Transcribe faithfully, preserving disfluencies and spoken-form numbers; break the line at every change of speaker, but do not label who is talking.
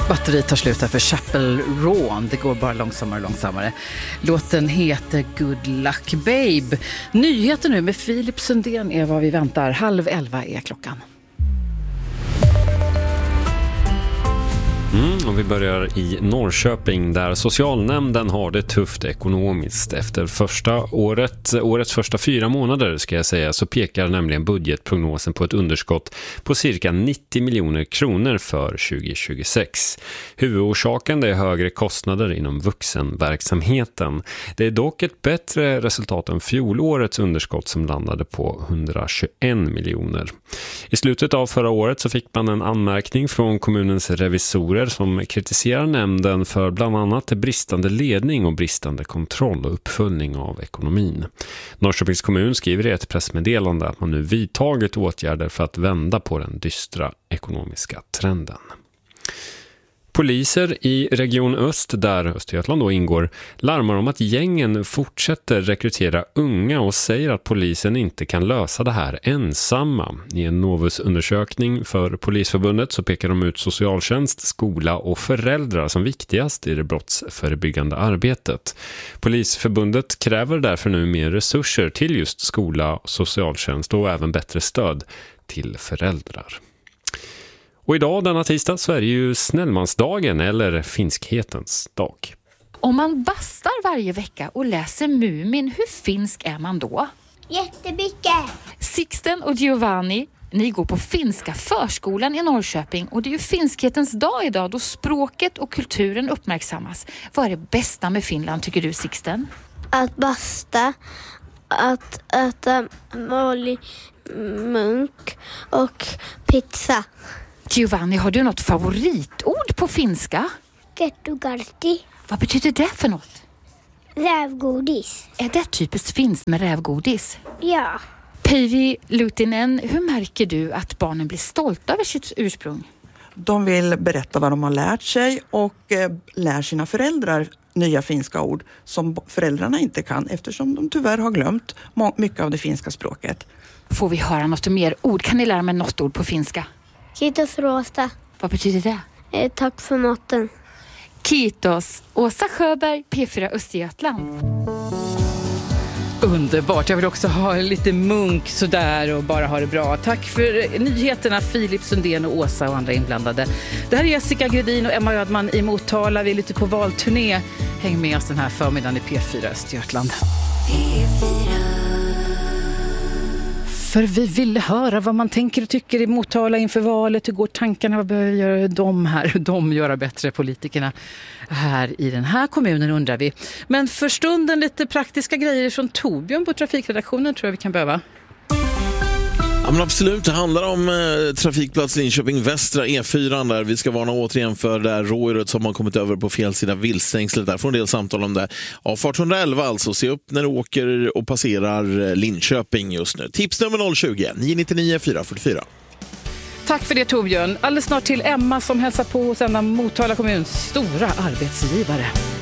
Batteriet tar slut här för Chapel Roan. Det går bara långsammare och långsammare. Låten heter Good Luck Babe. Nyheter nu med Filip Sundén är vad vi väntar. Halv elva är klockan.
Mm, och vi börjar i Norrköping där socialnämnden har det tufft ekonomiskt. Efter första året, årets första fyra månader ska jag säga, så pekar nämligen budgetprognosen på ett underskott på cirka nittio miljoner kronor för tjugo tjugosex. Huvudorsaken är högre kostnader inom vuxenverksamheten. Det är dock ett bättre resultat än fjolårets underskott som landade på hundratjugoen miljoner. I slutet av förra året så fick man en anmärkning från kommunens revisorer som kritiserar nämnden för bland annat bristande ledning och bristande kontroll och uppföljning av ekonomin. Norrköpings kommun skriver i ett pressmeddelande att man nu vidtagit åtgärder för att vända på den dystra ekonomiska trenden. Poliser i Region Öst, där Östergötland då ingår, larmar om att gängen fortsätter rekrytera unga och säger att polisen inte kan lösa det här ensamma. I en Novus-undersökning för Polisförbundet så pekar de ut socialtjänst, skola och föräldrar som viktigast i det brottsförebyggande arbetet. Polisförbundet kräver därför nu mer resurser till just skola och socialtjänst och även bättre stöd till föräldrar. Och idag denna tisdag så är det ju snällmansdagen eller finskhetens dag.
Om man bastar varje vecka och läser Mumin, hur finsk är man då?
Jättemycket!
Sixten och Giovanni, ni går på finska förskolan i Norrköping och det är ju finskhetens dag idag då språket och kulturen uppmärksammas. Vad är det bästa med Finland tycker du, Sixten?
Att basta, att äta vanlig munk och pizza.
Giovanni, har du något favoritord på finska?
Kettukartti.
Vad betyder det för något?
Rävgodis.
Är det typiskt finskt med rävgodis?
Ja.
Päivi Lutinen, hur märker du att barnen blir stolta över sitt ursprung?
De vill berätta vad de har lärt sig och eh, lär sina föräldrar nya finska ord som föräldrarna inte kan eftersom de tyvärr har glömt mycket av det finska språket.
Får vi höra något mer ord? Kan ni lära mig något ord på finska?
Kiitos Rosta.
Vad betyder det?
Eh, tack för maten.
Kiitos. Åsa Sjöberg, P fyra Östergötland.
Underbart, jag vill också ha lite munk sådär och bara ha det bra. Tack för nyheterna Filip Sundén och Åsa och andra inblandade. Det här är Jessica Gredin och Emma Ödman i Motala. Vi är lite på valturné. Häng med oss den här förmiddagen i P fyra Östergötland. P fyra. För vi ville höra vad man tänker och tycker i Motala inför valet. Hur går tankarna? Vad behöver de här? Hur de göra bättre, politikerna här i den här kommunen undrar vi. Men för stunden lite praktiska grejer från Torbjörn på trafikredaktionen tror jag vi kan behöva.
Ja, men absolut, det handlar om eh, trafikplats Linköping Västra E fyra där vi ska varna återigen för det här rådjuret som har kommit över på fel sida viltstängslet där. Får en del samtal om det. Avfart etthundraelva alltså, se upp när du åker och passerar Linköping just nu. Tips nummer noll tjugo nio nio nio fyra fyra fyra.
Tack för det Torbjörn. Alldeles snart till Emma som hälsar på hos en av Motala kommuns stora arbetsgivare.